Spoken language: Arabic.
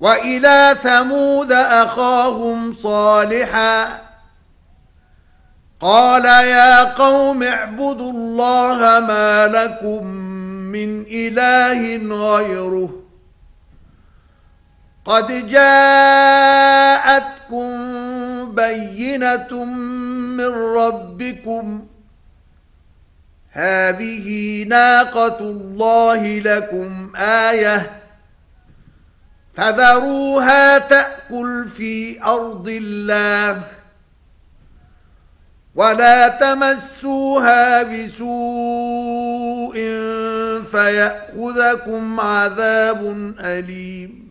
وإلى ثمود أخاهم صالحا قال يا قوم اعبدوا الله ما لكم من إله غيره قد جاءتكم بينة من ربكم هذه ناقة الله لكم آية فذروها تأكل في أرض الله ولا تمسوها بسوء فيأخذكم عذاب أليم